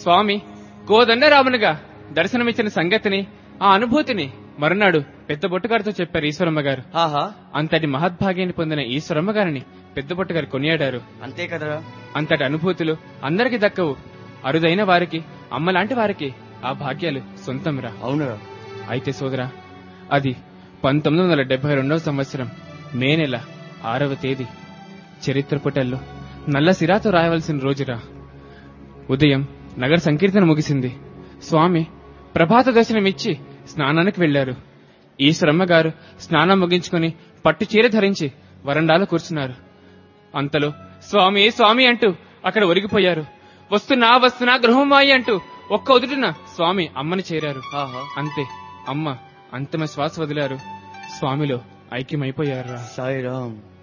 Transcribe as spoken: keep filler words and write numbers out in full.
స్వామి కోదండరామునిగా దర్శనమిచ్చిన సంగతిని, ఆ అనుభూతిని మరునాడు పెద్ద బొట్టుగారితో చెప్పారు ఈశ్వరమ్మ గారు. అంతటి మహద్భాగ్యాన్ని పొందిన ఈశ్వరమ్మ గారిని పెద్ద బొట్టుగారు కొనియాడారు. అంతే కదరా. అంతటి అనుభూతులు అందరికి దక్కవు. అరుదైన వారికి, అమ్మలాంటి వారికి ఆ భాగ్యాలు సొంతంరా. అవునరా. అయితే సోదరా, అది పంతొమ్మిది వందల డెబ్బై రెండవ సంవత్సరం మే నెల ఆరవ తేదీ చరిత్ర పుటల్లో నల్ల సిరాతో రాయవలసిన రోజురా. ఉదయం నగర సంకీర్తన ముగిసింది. స్వామి ప్రభాత దర్శనమిచ్చి స్నానానికి వెళ్లారు. ఈశ్వరమ్మ గారు స్నానం ముగించుకుని పట్టు చీర ధరించి వరండాలో కూర్చున్నారు. అంతలో స్వామి స్వామి అంటూ అక్కడ ఒరిగిపోయారు. వస్తున్నా వస్తున్నా గృహమాయి అంటూ ఒక్క ఉదుటిన స్వామి అమ్మని చేరారు. అంతే, అమ్మ అంతిమ శ్వాస వదిలారు. స్వామిలో ఐక్యమైపోయారు. సాయిరామ్.